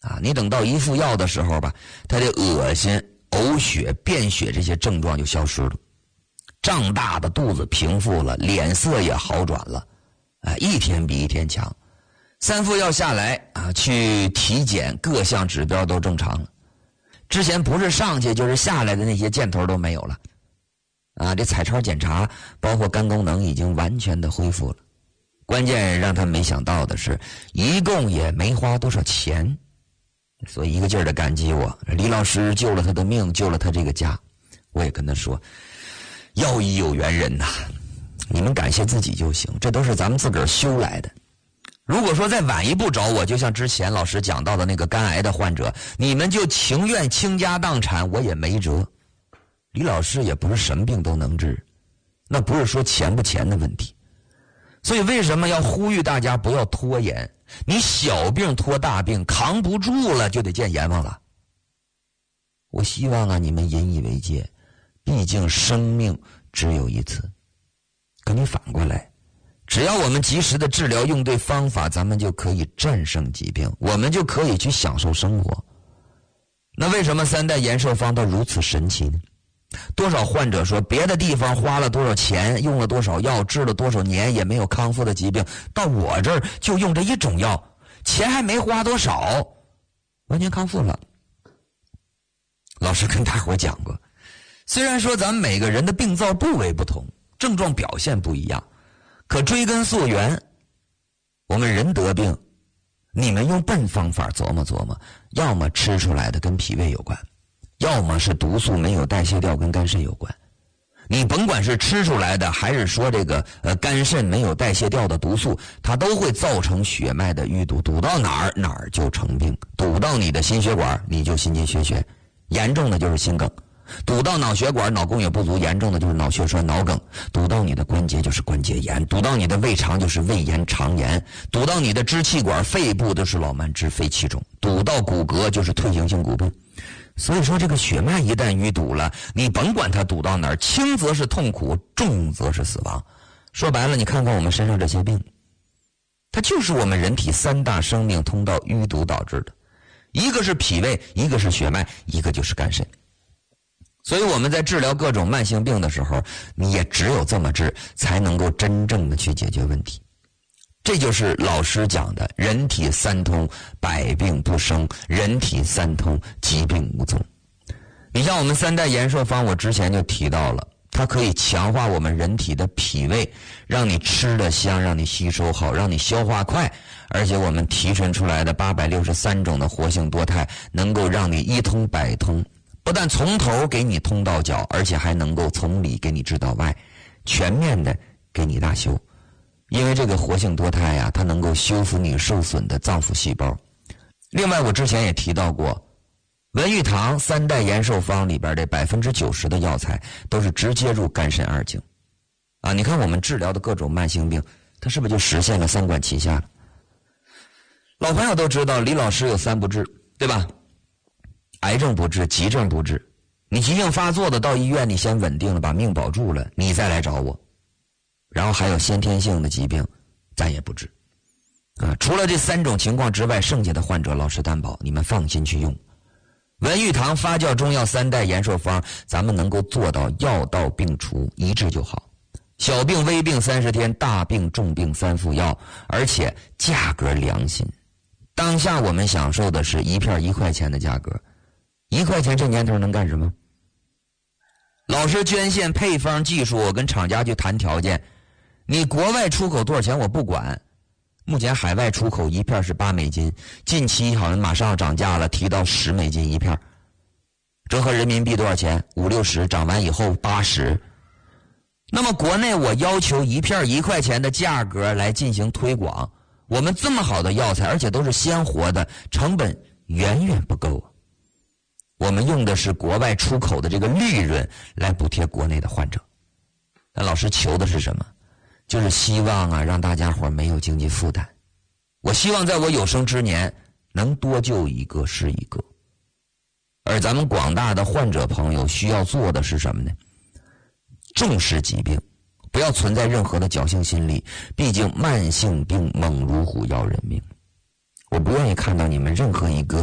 啊，你等到一服药的时候吧，他的恶心、呕血、便血这些症状就消失了，胀大的肚子平复了，脸色也好转了，一天比一天强。3副药下来啊，去体检，各项指标都正常了。之前不是上去就是下来的那些箭头都没有了，啊，这彩超检查包括肝功能已经完全的恢复了。关键让他没想到的是，一共也没花多少钱。所以一个劲儿的感激我，李老师救了他的命，救了他这个家。我也跟他说，药医有缘人呐，你们感谢自己就行，这都是咱们自个儿修来的。如果说再晚一步找我，就像之前老师讲到的那个肝癌的患者，你们就情愿倾家荡产，我也没辙。李老师也不是什么病都能治，那不是说钱不钱的问题。所以为什么要呼吁大家不要拖延？你小病拖大病，扛不住了就得见阎王了。我希望啊，你们引以为戒，毕竟生命只有一次。可你反过来，只要我们及时的治疗，用对方法，咱们就可以战胜疾病，我们就可以去享受生活。那为什么3代延寿方它如此神奇呢？多少患者说别的地方花了多少钱，用了多少药，治了多少年也没有康复的疾病，到我这儿就用这一种药，钱还没花多少，完全康复了。老师跟大伙讲过，虽然说咱们每个人的病灶部位不同，症状表现不一样，可追根溯源，我们人得病，你们用笨方法琢磨琢磨，要么吃出来的跟脾胃有关，要么是毒素没有代谢掉跟肝肾有关。你甭管是吃出来的，还是说这个肝肾没有代谢掉的毒素，它都会造成血脉的淤堵，堵到哪儿哪儿就成病，堵到你的心血管你就心肌缺血，严重的就是心梗，堵到脑血管脑供血不足，严重的就是脑血栓脑梗，堵到你的关节就是关节炎，堵到你的胃肠就是胃炎肠炎，堵到你的支气管肺部就是老慢支肺气肿，堵到骨骼就是退行性骨病。所以说这个血脉一旦淤堵了，你甭管它堵到哪儿，轻则是痛苦，重则是死亡。说白了，你看看我们身上这些病，它就是我们人体3大生命通道淤堵导致的，一个是脾胃，一个是血脉，一个就是肝肾。所以我们在治疗各种慢性病的时候，你也只有这么治，才能够真正的去解决问题。这就是老师讲的人体3通，百病不生，人体3通，疾病无踪。你像我们3代延寿方，我之前就提到了，它可以强化我们人体的脾胃，让你吃得香，让你吸收好，让你消化快。而且我们提纯出来的863种的活性多肽，能够让你一通百通，不但从头给你通到脚，而且还能够从里给你治到外，全面的给你大修。因为这个活性多肽呀，它能够修复你受损的脏腑细胞。另外我之前也提到过，文玉堂3代延寿方里边的90%的药材都是直接入肝肾二经啊。你看我们治疗的各种慢性病，它是不是就实现了3管齐下了？老朋友都知道李老师有3不治，对吧？癌症不治，急症不治。你急性发作的到医院，你先稳定了，把命保住了，你再来找我。然后还有先天性的疾病，咱也不治啊。除了这3种情况之外，剩下的患者老师担保，你们放心去用。文玉堂发酵中药3代延寿方，咱们能够做到药到病除，一治就好。小病微病30天，大病重病3副药，而且价格良心。当下我们享受的是一片1块钱的价格，1块钱这年头能干什么？老师捐献配方技术，我跟厂家去谈条件。你国外出口多少钱我不管，目前海外出口一片是8美金，近期好像马上要涨价了，提到10美金一片，折合人民币多少钱？50、60，涨完以后80。那么国内我要求一片1块钱的价格来进行推广，我们这么好的药材，而且都是鲜活的，成本远远不够。我们用的是国外出口的这个利润来补贴国内的患者。那老师求的是什么？就是希望啊，让大家伙没有经济负担。我希望在我有生之年能多救一个是一个。而咱们广大的患者朋友需要做的是什么呢？重视疾病，不要存在任何的侥幸心理，毕竟慢性病猛如虎要人命。我不愿意看到你们任何一个